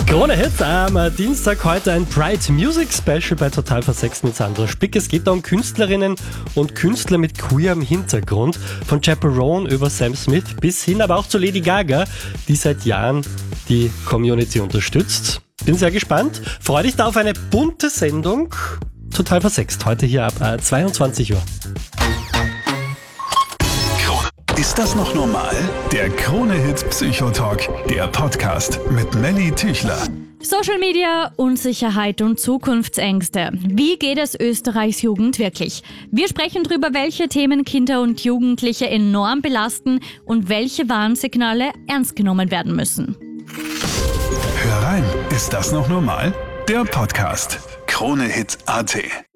Krone Hits am Dienstag heute ein Bright Music Special bei Total Versext mit Sandra Spick. Es geht da um Künstlerinnen und Künstler mit queerem Hintergrund. Von Chaperone über Sam Smith bis hin aber auch zu Lady Gaga, die seit Jahren die Community unterstützt. Bin sehr gespannt. Freu dich da auf eine bunte Sendung. Total Versext heute hier ab 22 Uhr. Ist das noch normal? Der Krone-Hit Psychotalk, der Podcast mit Melly Tüchler. Social Media, Unsicherheit und Zukunftsängste. Wie geht es Österreichs Jugend wirklich? Wir sprechen darüber, welche Themen Kinder und Jugendliche enorm belasten und welche Warnsignale ernst genommen werden müssen. Hör rein, ist das noch normal? Der Podcast. Krone-Hit.at